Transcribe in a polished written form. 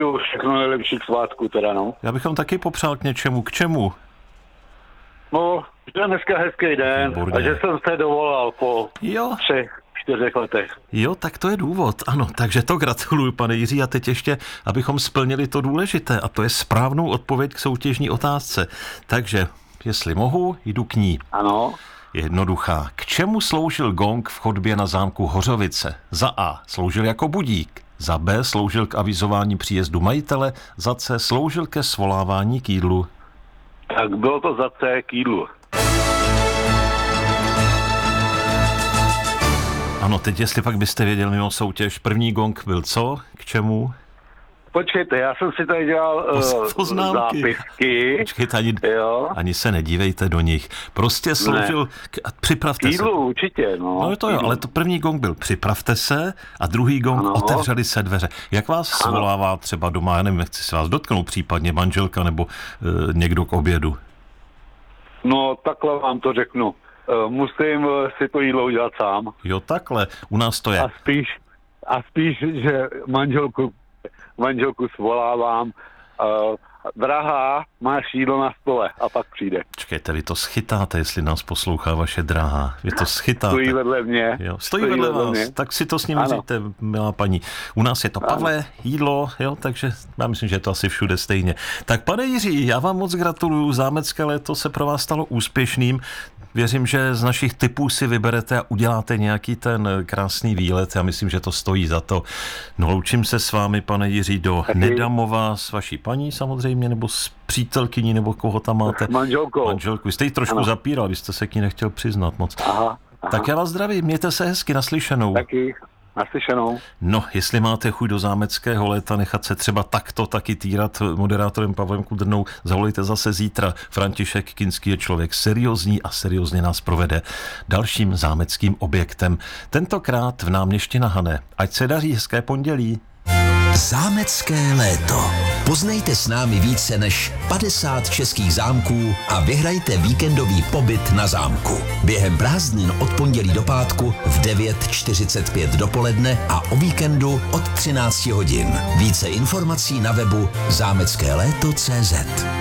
všechno nejlepší k svátku teda, no. Já bych vám taky popřál k něčemu. K čemu? No, že dneska hezký den. Výborně. A že jsem se dovolal po Jo. 3-4 letech. Jo, tak to je důvod. Ano, takže to gratuluju, pane Jiří. A teď ještě, abychom splnili to důležité, a to je správnou odpověď k soutěžní otázce. Takže, jestli mohu, jdu k ní. Ano. Je jednoduchá. K čemu sloužil gong v chodbě na zámku Hořovice? Za A. Sloužil jako budík. Za B. Sloužil k avizování příjezdu majitele. Za C. Sloužil ke svolávání k jídlu. Tak bylo to za C k jídlu. Ano, teď jestli pak byste věděl mimo soutěž, první gong byl co? K čemu? Počkejte, já jsem si tady dělal poznámky. zápisky. Počkejte, Jo. ani se nedívejte do nich. Prostě sloužil... Připravte Jídlu se. určitě, no. No to jo, ale to první gong byl připravte se a druhý gong Ano. otevřeli se dveře. Jak vás svolává třeba doma, já nevím, nechci se vás dotknout, případně manželka nebo někdo k obědu? No, takhle vám to řeknu. Musím si to jídlo udělat sám. Jo, takhle. U nás to je. A spíš, že manželku svolávám. Drahá, máš jídlo na stole a pak přijde. Čekejte, vy to schytáte, jestli nás poslouchá vaše drahá. Vy to schytáte. Stojí vedle mě. Jo, stojí vedle vás, mě. Tak si to s ním říte, milá paní. U nás je to Pavle, jídlo, jo, takže já myslím, že je to asi všude stejně. Tak pane Jiří, já vám moc gratuluju, zámecké léto se pro vás stalo úspěšným. Věřím, že z našich tipů si vyberete a uděláte nějaký ten krásný výlet. Já myslím, že to stojí za to. No, loučím se s vámi, pane Jiří, do Nedamova s vaší paní samozřejmě, nebo s přítelkyní, nebo koho tam máte? Manželkou. Manželku. Vy jste ji trošku zapíral, vy jste se k ní nechtěl přiznat moc. Aha. Tak já vás zdravím, mějte se hezky, naslyšenou. Taky. Naslyšenou. No, jestli máte chuť do zámeckého léta nechat se třeba takto taky týrat moderátorem Pavlem Kudrnou, zavolejte zase zítra. František Kinský je člověk seriózní a seriózně nás provede dalším zámeckým objektem. Tentokrát v Náměšti na Hané. Ať se daří, hezké pondělí. Zámecké léto. Poznejte s námi více než 50 českých zámků a vyhrajte víkendový pobyt na zámku. Během prázdnin od pondělí do pátku v 9:45 dopoledne a o víkendu od 13 hodin. Více informací na webu zámeckéléto.cz.